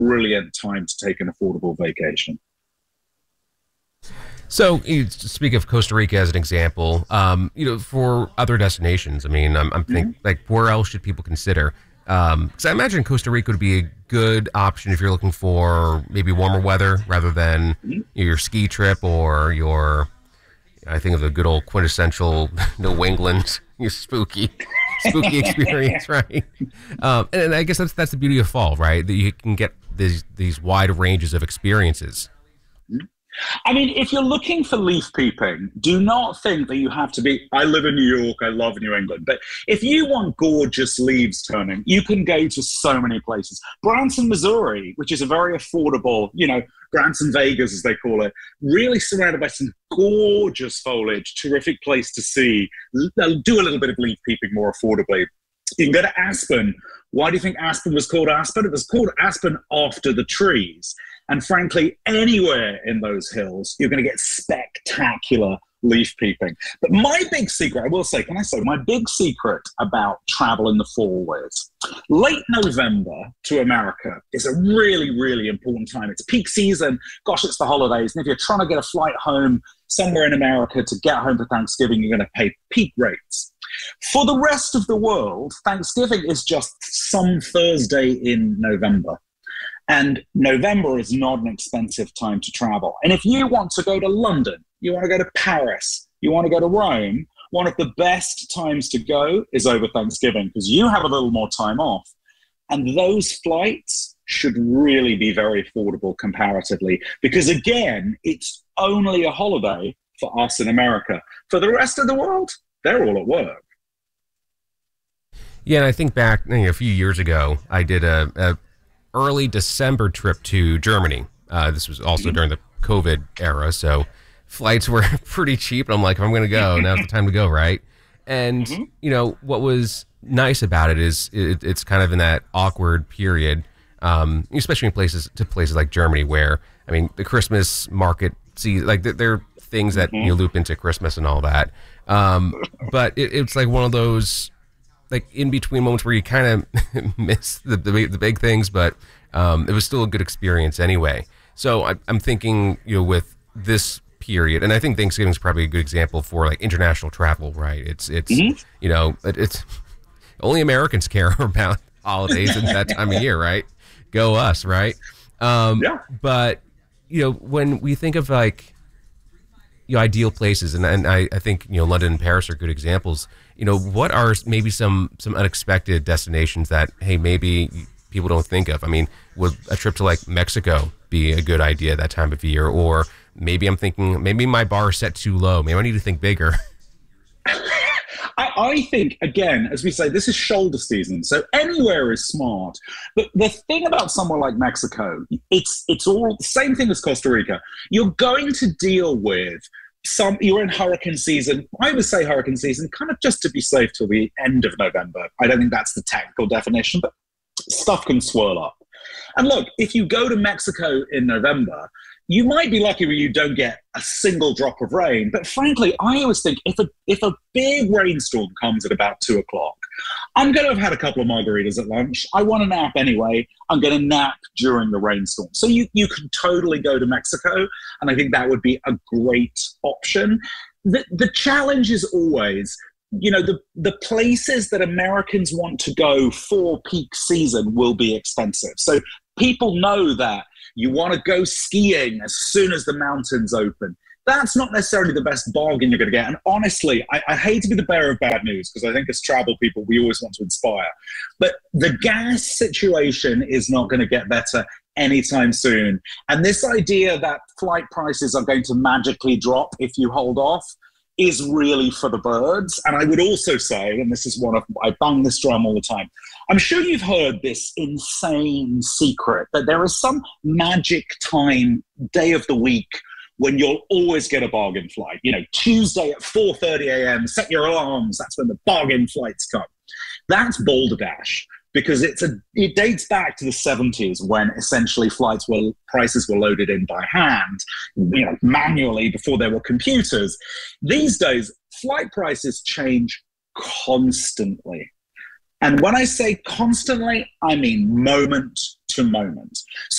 brilliant time to take an affordable vacation. So, you speak of Costa Rica as an example. For other destinations, I mean, I'm thinking like where else should people consider? Because I imagine Costa Rica would be a good option if you're looking for maybe warmer weather rather than your ski trip or your. I think of the good old quintessential New England spooky experience, right? And I guess that's the beauty of fall, right? That you can get these wide ranges of experiences. I mean, if you're looking for leaf peeping, do not think that you have to be, I live in New York, I love New England. But if you want gorgeous leaves turning, you can go to so many places. Branson, Missouri, which is a very affordable, Branson Vegas, as they call it, really surrounded by some gorgeous foliage, terrific place to see. They'll do a little bit of leaf peeping more affordably. You can go to Aspen. Why do you think Aspen was called Aspen? It was called Aspen after the trees. And frankly, anywhere in those hills, you're going to get spectacular leaf peeping. But my big secret, my big secret about travel in the fall is late November to America is a really, really important time. It's peak season. Gosh, it's the holidays. And if you're trying to get a flight home somewhere in America to get home for Thanksgiving, you're going to pay peak rates. For the rest of the world, Thanksgiving is just some Thursday in November. And November is not an expensive time to travel. And if you want to go to London, you want to go to Paris, you want to go to Rome, one of the best times to go is over Thanksgiving because you have a little more time off. And those flights should really be very affordable comparatively because, again, it's only a holiday for us in America. For the rest of the world, they're all at work. Yeah, and I think back a few years ago, I did a early December trip to Germany. This was also during the COVID era, so flights were pretty cheap. And I'm like, if I'm going to go, now's the time to go, right? And, what was nice about it is it's kind of in that awkward period, especially in places like Germany where, I mean, the Christmas market, there are things that you loop into Christmas and all that. But it's like one of those like in between moments where you kind of miss the big things, but it was still a good experience anyway. So I'm thinking, with this period, and I think Thanksgiving is probably a good example for like international travel, right? It's it's only Americans care about holidays at that time of year, right? Go us, right? Yeah. But when we think of like ideal places, and I think London and Paris are good examples. What are maybe some unexpected destinations that, hey, maybe people don't think of? I mean, would a trip to like Mexico be a good idea that time of year? Or maybe I'm thinking, maybe my bar is set too low. Maybe I need to think bigger. I think, again, as we say, this is shoulder season, so anywhere is smart. But the thing about somewhere like Mexico, it's all the same thing as Costa Rica. You're going to deal with you're in hurricane season. I would say hurricane season, kind of just to be safe till the end of November. I don't think that's the technical definition, but stuff can swirl up. And look, if you go to Mexico in November, you might be lucky when you don't get a single drop of rain. But frankly, I always think if a big rainstorm comes at about 2 o'clock, I'm going to have had a couple of margaritas at lunch. I want a nap anyway. I'm going to nap during the rainstorm. So you could totally go to Mexico, and I think that would be a great option. The challenge is always, the places that Americans want to go for peak season will be expensive. So people know that you want to go skiing as soon as the mountains open. That's not necessarily the best bargain you're going to get. And honestly, I hate to be the bearer of bad news because I think as travel people, we always want to inspire. But the gas situation is not going to get better anytime soon. And this idea that flight prices are going to magically drop if you hold off is really for the birds. And I would also say, and this is I bang this drum all the time, I'm sure you've heard this insane secret that there is some magic time, day of the week, when you'll always get a bargain flight. Tuesday at 4:30 a.m., set your alarms, that's when the bargain flights come. That's balderdash, because it dates back to the 70s when essentially prices were loaded in by hand, manually before there were computers. These days, flight prices change constantly. And when I say constantly, I mean moment to moment.